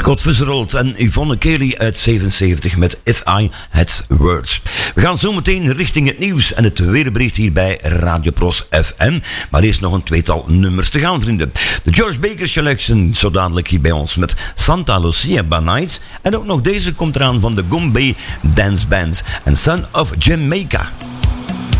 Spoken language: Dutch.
Scott Fitzgerald en Yvonne Kelly uit 77 met If I Had Words. We gaan zo meteen richting het nieuws en het weerbericht hier bij Radio Pros FM. Maar eerst nog een tweetal nummers te gaan, vrienden. De George Baker Selection, zo dadelijk hier bij ons met Santa Lucia by Night. En ook nog deze komt eraan van de Gombay Dance Band en Son of Jamaica.